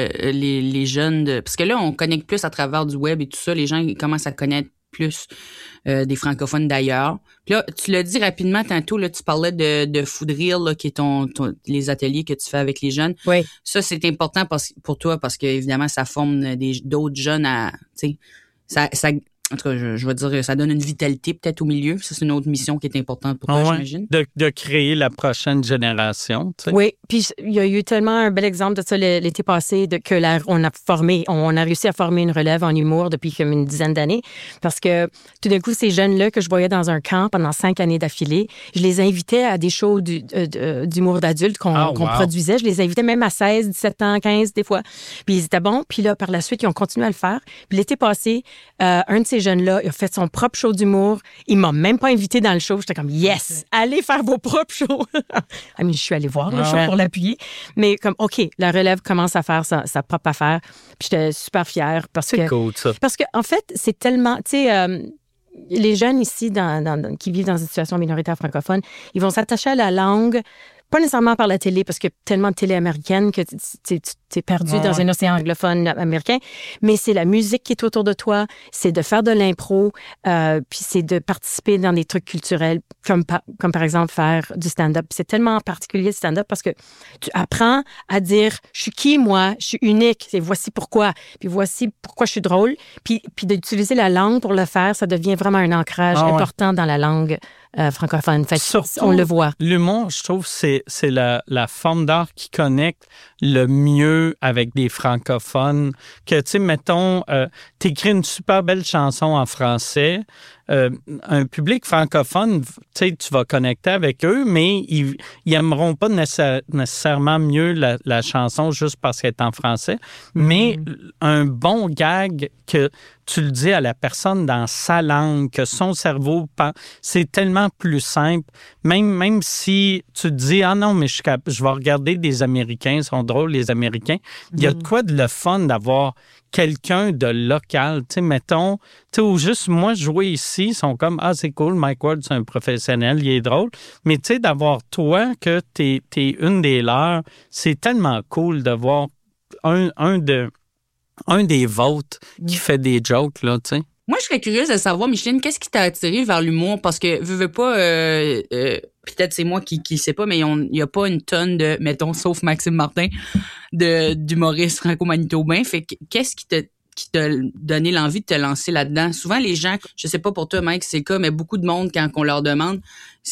les jeunes parce que là, on connecte plus à travers du web et tout ça. Les gens ils commencent à connaître plus des francophones d'ailleurs. Puis là, tu l'as dit rapidement tantôt, là, tu parlais de Food Reel, là, qui est les ateliers que tu fais avec les jeunes. Oui. Ça, c'est important pour toi parce que évidemment, ça forme d'autres jeunes à, tu sais, ça en tout cas, je vais dire, ça donne une vitalité peut-être au milieu. Ça, c'est une autre mission qui est importante pour toi, j'imagine. De créer la prochaine génération. Tu sais. Oui, puis il y a eu tellement un bel exemple de ça l'été passé, on a réussi à former une relève en humour depuis comme une dizaine d'années. Parce que tout d'un coup, ces jeunes-là que je voyais dans un camp pendant 5 années d'affilée, je les invitais à des shows d'humour d'adultes qu'on produisait. Je les invitais même à 16, 17 ans, 15 des fois. Puis ils étaient bons. Puis là, par la suite, ils ont continué à le faire. Puis l'été passé, un de ces jeunes-là, il a fait son propre show d'humour. Il m'a même pas invité dans le show. J'étais comme, yes, allez faire vos propres shows. Je suis allée voir le show pour l'appuyer. Mais comme, OK, la relève commence à faire sa propre affaire. Puis j'étais super fière c'est cool, ça. Parce que, en fait, c'est tellement, tu sais, les jeunes ici qui vivent dans une situation minoritaire francophone, ils vont s'attacher à la langue, pas nécessairement par la télé, parce qu'il y a tellement de télé américaine que tu t'es perdu dans un océan anglophone américain, mais c'est la musique qui est autour de toi, c'est de faire de l'impro, puis c'est de participer dans des trucs culturels, comme par exemple faire du stand-up. C'est tellement particulier le stand-up parce que tu apprends à dire « je suis qui, moi? Je suis unique, et voici pourquoi. Puis voici pourquoi je suis drôle. » Puis d'utiliser la langue pour le faire, ça devient vraiment un ancrage important dans la langue francophone. Fait surtout, on le voit. L'humour, je trouve, c'est la forme d'art qui connecte le mieux avec des francophones. Que, tu sais, mettons, t'écris une super belle chanson en français, un public francophone, tu sais, tu vas connecter avec eux, mais ils aimeront pas nécessairement mieux la chanson juste parce qu'elle est en français. Mais un bon gag que tu le dis à la personne dans sa langue, que son cerveau pense, c'est tellement plus simple. Même si tu te dis, ah non, mais je vais regarder des Américains, ils sont drôles, les Américains. Il y a de quoi de le fun d'avoir quelqu'un de local, tu sais, mettons, tu sais, ou juste moi jouer ici, ils sont comme, ah, c'est cool, Mike Ward, c'est un professionnel, il est drôle. Mais tu sais, d'avoir toi, que t'es une des leurs, c'est tellement cool de voir un des vôtres qui fait des jokes, là, tu sais. Moi, je serais curieuse de savoir, Micheline, qu'est-ce qui t'a attiré vers l'humour? Parce que, veux pas, peut-être c'est moi qui sais pas, mais il y a pas une tonne de, mettons, sauf Maxime Martin, d'humoristes franco-manitobains. Fait que, qu'est-ce qui t'a donné l'envie de te lancer là-dedans? Souvent, les gens, je sais pas pour toi, Mike, c'est le cas, mais beaucoup de monde, quand on leur demande,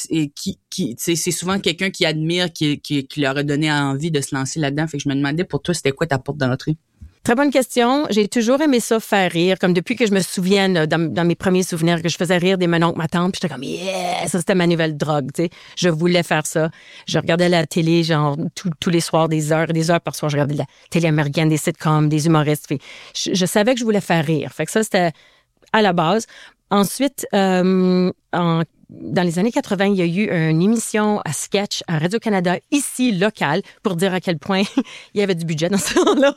c'est souvent quelqu'un qui admire, qui leur a donné envie de se lancer là-dedans. Fait que je me demandais, pour toi, c'était quoi ta porte d'entrée? Très bonne question. J'ai toujours aimé ça faire rire, comme depuis que je me souviens dans mes premiers souvenirs que je faisais rire des mon oncle, ma tante, puis j'étais comme yeah, ça c'était ma nouvelle drogue, tu sais. Je voulais faire ça. Je regardais la télé genre tous les soirs des heures et des heures par soir, je regardais la télé américaine, des sitcoms, des humoristes. Puis je savais que je voulais faire rire. Fait que ça c'était à la base. Ensuite, dans les années 80, il y a eu une émission à sketch à Radio-Canada, ici, locale, pour dire à quel point il y avait du budget dans ce temps-là.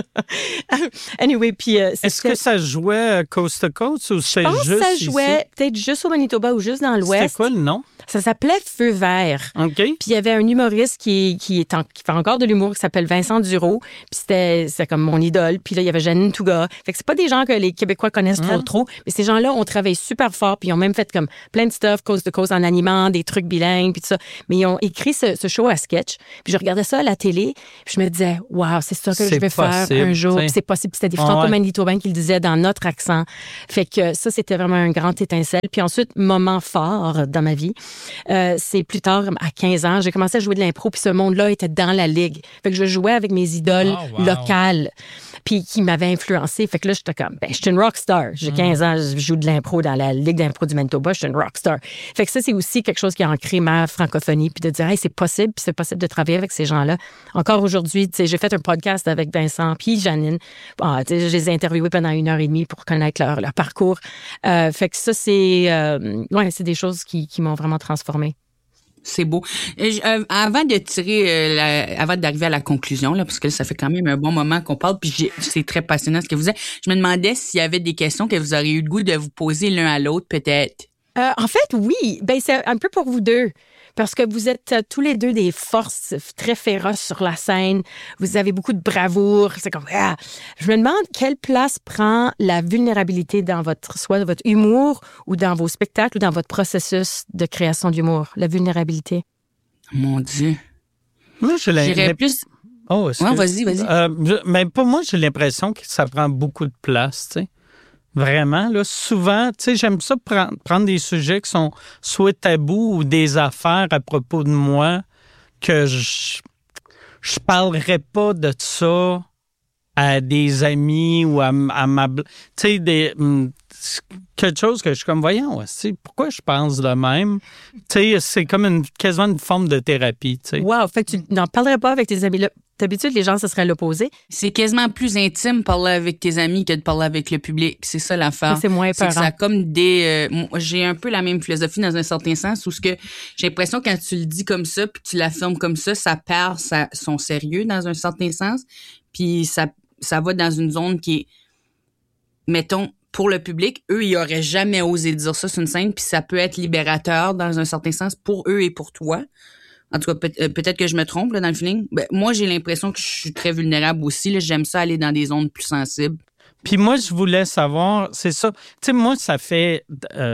Anyway, puis... Est-ce que ça jouait coast to coast ou c'est juste ici? Je pense que ça jouait ici? peut-être juste au Manitoba ou juste dans l'Ouest. C'était quoi le nom? Ça s'appelait Feu vert. OK. Puis il y avait un humoriste qui fait encore de l'humour qui s'appelle Vincent Dureau. Puis c'était comme mon idole. Puis là, il y avait Janine Touga. Fait que c'est pas des gens que les Québécois connaissent trop. Mais ces gens-là ont travaillé super fort. Puis ils ont même fait comme plein de stuff, coast to coast, en animant, des trucs bilingues, puis tout ça. Mais ils ont écrit ce show à sketch. Puis je regardais ça à la télé. Puis je me disais, waouh, c'est ça que je vais faire un jour. Puis c'est possible. Puis c'était des franco-manitobains qui le disaient dans notre accent. Fait que ça, c'était vraiment un grand étincelle. Puis ensuite, moment fort dans ma vie. C'est plus tard, à 15 ans, j'ai commencé à jouer de l'impro, puis ce monde-là était dans la ligue. Fait que je jouais avec mes idoles locales, puis qui m'avaient influencé. Fait que là, j'étais comme, je suis une rockstar. J'ai 15 ans, je joue de l'impro dans la ligue d'impro du Manitoba, je suis une rockstar. Fait que ça, c'est aussi quelque chose qui a ancré ma francophonie, puis de dire, hey, c'est possible, puis c'est possible de travailler avec ces gens-là. Encore aujourd'hui, tu sais, j'ai fait un podcast avec Vincent puis Janine. Je les ai interviewés pendant 1h30 pour connaître leur parcours. Fait que ça, c'est des choses qui m'ont vraiment transformée. C'est beau. Avant d'arriver à la conclusion, là, parce que ça fait quand même un bon moment qu'on parle, puis c'est très passionnant ce que vous dites. Je me demandais s'il y avait des questions que vous auriez eu le goût de vous poser l'un à l'autre, peut-être. En fait, oui. Ben, c'est un peu pour vous deux. Parce que vous êtes tous les deux des forces très féroces sur la scène. Vous avez beaucoup de bravoure. C'est comme, Je me demande quelle place prend la vulnérabilité dans soit votre humour ou dans vos spectacles ou dans votre processus de création d'humour. La vulnérabilité. Mon Dieu. Moi, j'irais plus... Oh, ouais, vas-y. Mais pour moi, j'ai l'impression que ça prend beaucoup de place, tu sais. Vraiment, là, souvent, tu sais, j'aime ça prendre des sujets qui sont soit tabous ou des affaires à propos de moi que je parlerais pas de ça à des amis ou à ma... Tu sais, quelque chose que je suis comme, voyons, pourquoi je pense de même? Tu sais, c'est comme quasiment une forme de thérapie, tu sais. Wow, fait que tu n'en parlerais pas avec tes amis là. D'habitude, les gens, ce serait l'opposé. C'est quasiment plus intime de parler avec tes amis que de parler avec le public. C'est ça l'affaire. C'est moins épeurant. Ça a comme j'ai un peu la même philosophie dans un certain sens où j'ai l'impression que quand tu le dis comme ça puis tu l'affirmes comme ça perd son sérieux dans un certain sens. Puis ça va dans une zone qui est, mettons, pour le public, eux, ils auraient jamais osé dire ça sur une scène, puis ça peut être libérateur dans un certain sens pour eux et pour toi. En tout cas, peut-être que je me trompe là, dans le feeling. Ben, moi, j'ai l'impression que je suis très vulnérable aussi. Là. J'aime ça aller dans des zones plus sensibles. Puis moi, je voulais savoir, c'est ça. Tu sais, moi, ça fait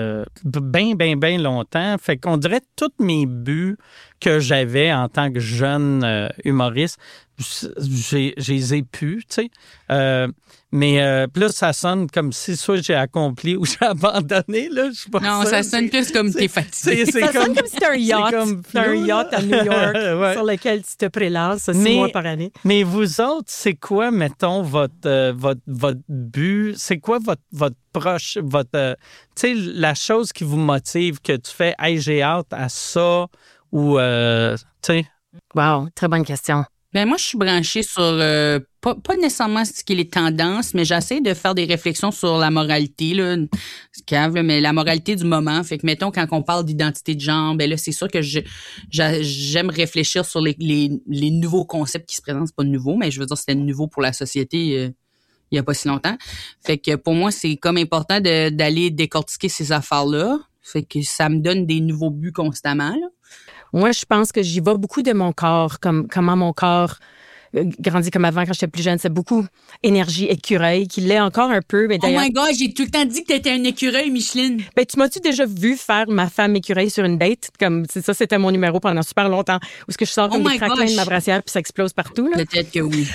bien longtemps. Fait qu'on dirait tous mes buts que j'avais en tant que jeune humoriste, je les ai pu, tu sais. Mais là, ça sonne comme si soit j'ai accompli ou j'ai abandonné, là. Je sais pas. Non, ça sonne plus comme t'es fatigué. Ça sonne comme si c'était un yacht. C'est un yacht à New York sur lequel tu te prélasses 6 mois par année. Mais vous autres, c'est quoi, mettons, votre but? C'est quoi votre proche, tu sais, la chose qui vous motive, que tu fais, hey, j'ai hâte à ça ou, tu sais? Wow, très bonne question. Ben moi, je suis branchée sur, pas nécessairement ce qui est les tendances, mais j'essaie de faire des réflexions sur la moralité, là, mais la moralité du moment. Fait que, mettons, quand on parle d'identité de genre, ben là, c'est sûr que j'aime réfléchir sur les nouveaux concepts qui se présentent. C'est pas nouveau, mais je veux dire, c'était nouveau pour la société il y a pas si longtemps. Fait que pour moi, c'est comme important d'aller décortiquer ces affaires-là. Fait que ça me donne des nouveaux buts constamment, là. Moi, je pense que j'y vais beaucoup de mon corps, comment mon corps grandit comme avant quand j'étais plus jeune. C'est beaucoup énergie écureuil, qui l'est encore un peu. Mais oh my God, j'ai tout le temps dit que t'étais un écureuil, Micheline. Ben, tu m'as-tu déjà vu faire ma femme écureuil sur une date? Comme, ça, c'était mon numéro pendant super longtemps. Où est-ce que je sors comme des craquelins de ma brassière puis ça explose partout, là? Peut-être que oui.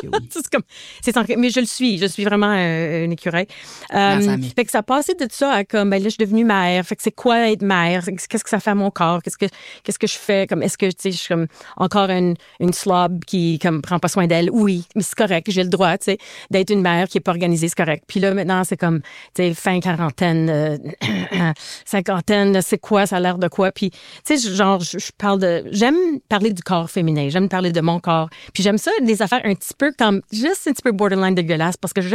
Mais je le suis. Je suis vraiment un écureuil. Fait que ça passait de ça à comme, ben là, je suis devenue mère. Fait que c'est quoi être mère? Qu'est-ce que ça fait à mon corps? Qu'est-ce que je fais? Comme, est-ce que, tu sais, je suis comme encore une slob qui, comme, prends pas soin d'elle. Oui, mais c'est correct, j'ai le droit, tu sais, d'être une mère qui est pas organisée, c'est correct. Puis là, maintenant, c'est comme, tu sais, fin quarantaine, cinquantaine, c'est quoi, ça a l'air de quoi? Puis, tu sais, genre, j'aime parler du corps féminin, j'aime parler de mon corps. Puis j'aime ça, des affaires un petit peu comme, juste un petit peu borderline dégueulasse, parce que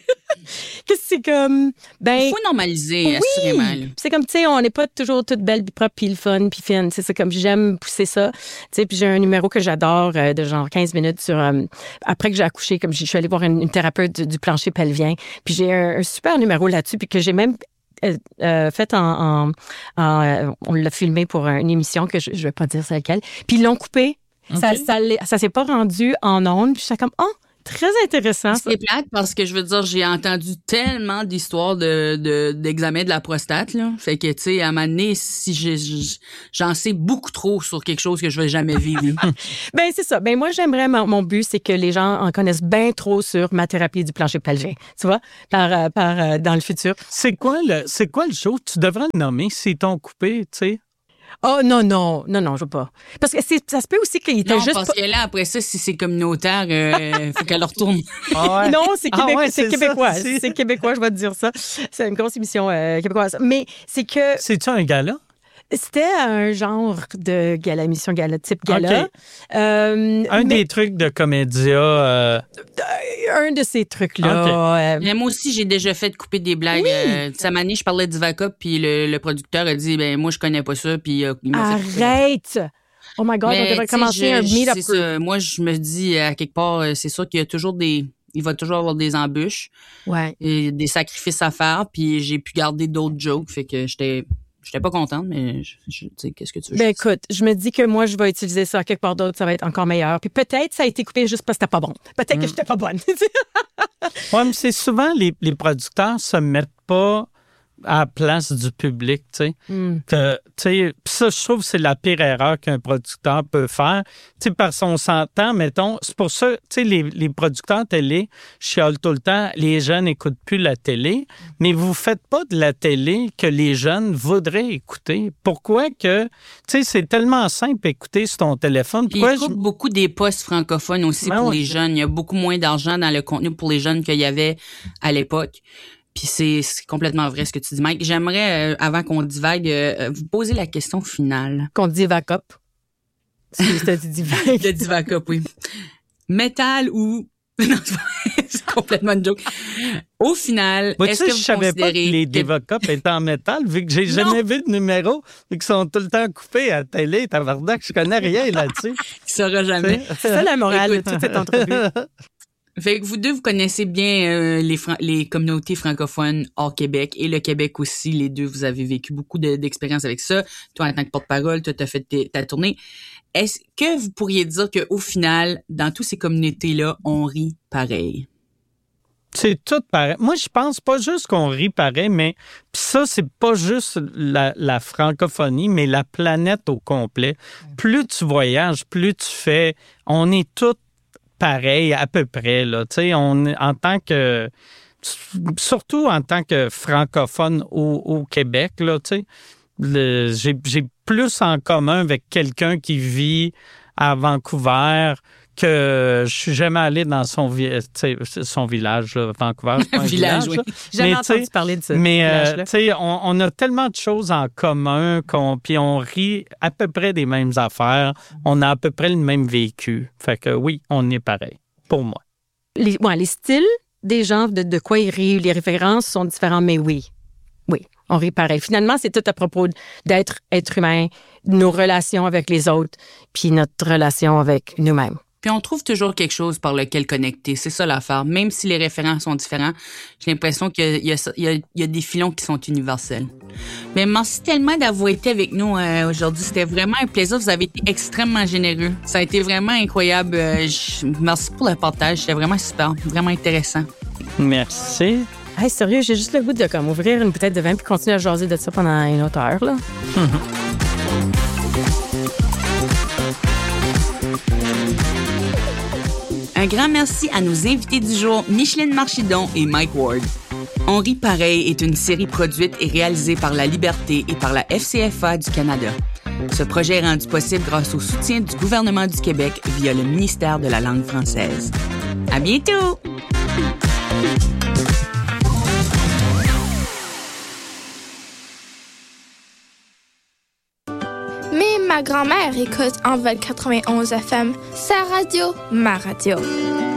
que c'est comme, il faut normaliser, assurément. C'est comme, tu sais, on n'est pas toujours toute belle, puis propre, puis le fun, puis fine. C'est comme, j'aime pousser ça. Tu sais, puis j'ai un numéro que j'adore de genre 15 minutes sur... après que j'ai accouché, comme je suis allée voir une thérapeute du plancher pelvien, puis j'ai un super numéro là-dessus, puis que j'ai même fait on l'a filmé pour une émission que je vais pas dire c'est laquelle. Puis ils l'ont coupé. Okay. Ça s'est pas rendu en ondes. Puis j'étais comme, très intéressant. C'est plate parce que je veux dire, j'ai entendu tellement d'histoires d'examen de la prostate, là. Fait que, tu sais, à un moment donné, si j'en sais beaucoup trop sur quelque chose que je vais jamais vivre. Ben, c'est ça. Ben, moi, j'aimerais, mon but, c'est que les gens en connaissent bien trop sur ma thérapie du plancher pelvien. Tu vois? Dans le futur. C'est quoi le show? Tu devrais le nommer s'ils t'ont coupé, tu sais. Oh non, je veux pas. Parce que ça se peut aussi qu'il était juste... Non, parce que là, après ça, si c'est communautaire, faut qu'elle retourne. Ah ouais. Non, c'est québécois. C'est québécois, je vais te dire ça. C'est une grosse émission québécoise. Mais c'est que... C'est-tu un gala? C'était un genre de gala, émission gala, type gala. Okay. Des trucs de Comédia. Un de ces trucs-là. Okay. Moi aussi, j'ai déjà fait couper des blagues. Oui. Cette année, je parlais d'Ivaka, puis le producteur a dit, ben moi, je connais pas ça, puis il m'a fait... Arrête! Oh my God, on devrait commencer un meet-up. C'est ça. Moi, je me dis, à quelque part, c'est sûr qu'il y a toujours il va toujours avoir des embûches. Ouais. Et des sacrifices à faire, puis j'ai pu garder d'autres jokes, fait que j'étais pas contente, mais tu sais, qu'est-ce que tu veux? Ben écoute, je me dis que moi, je vais utiliser ça à quelque part d'autre, ça va être encore meilleur. Puis peut-être ça a été coupé juste parce que c'était pas bon. Peut-être que j'étais pas bonne. Oui, mais c'est souvent les producteurs se mettent pas à la place du public, tu sais. Ça, je trouve que c'est la pire erreur qu'un producteur peut faire. Tu sais, parce qu'on s'entend, mettons, c'est pour ça, tu sais, les producteurs télé chialent tout le temps, les jeunes n'écoutent plus la télé, mais vous faites pas de la télé que les jeunes voudraient écouter. Pourquoi que, tu sais, c'est tellement simple écouter sur ton téléphone. Pourquoi ils coupent beaucoup des postes francophones aussi pour les jeunes. Il y a beaucoup moins d'argent dans le contenu pour les jeunes qu'il y avait à l'époque. Puis c'est complètement vrai ce que tu dis, Mike. J'aimerais, avant qu'on divague, vous poser la question finale. Qu'on divague up. C'était du divague. Le divague up, oui. Métal ou... Non, c'est complètement une joke. Au final, est-ce que vous je savais pas que les divague up étaient en métal, vu que j'ai jamais vu de numéro, vu qu'ils sont tout le temps coupés à la télé. Tabarnak, je connais rien là-dessus. Tu sauras jamais. C'est ça la morale de toute cette entrevue. Fait que vous deux, vous connaissez bien les communautés francophones hors Québec et le Québec aussi. Les deux, vous avez vécu beaucoup d'expériences avec ça. Toi, en tant que porte-parole, toi, t'as fait ta tournée. Est-ce que vous pourriez dire qu'au final, dans toutes ces communautés-là, on rit pareil? C'est tout pareil. Moi, je pense pas juste qu'on rit pareil, mais ça, c'est pas juste la francophonie, mais la planète au complet. Plus tu voyages, plus tu fais... On est tous pareil, à peu près, là. Tu sais, en tant que... Surtout en tant que francophone au Québec, là, tu sais, j'ai plus en commun avec quelqu'un qui vit à Vancouver que je suis jamais allé dans son village, là, Vancouver. Village, oui. J'ai jamais entendu parler de ça. Mais, tu sais, on a tellement de choses en commun puis on rit à peu près des mêmes affaires. On a à peu près le même vécu. Fait que oui, on est pareil, pour moi. Les styles des gens, de quoi ils rient, les références sont différents, mais oui, on rit pareil. Finalement, c'est tout à propos d'être être humain, nos relations avec les autres, puis notre relation avec nous-mêmes. Puis on trouve toujours quelque chose par lequel connecter. C'est ça l'affaire. Même si les références sont différents, j'ai l'impression qu'il y a des filons qui sont universels. Mais merci tellement d'avoir été avec nous aujourd'hui. C'était vraiment un plaisir. Vous avez été extrêmement généreux. Ça a été vraiment incroyable. Merci pour le partage. C'était vraiment super. Vraiment intéressant. Merci. Hey, sérieux, j'ai juste le goût de ouvrir une bouteille de vin puis continuer à jaser de ça pendant une autre heure, là. Un grand merci à nos invités du jour, Micheline Marchidon et Mike Ward. On rit pareil est une série produite et réalisée par La Liberté et par la FCFA du Canada. Ce projet est rendu possible grâce au soutien du gouvernement du Québec via le ministère de la langue française. À bientôt! Mais ma grand-mère écoute Envol 91 FM, sa radio, ma radio.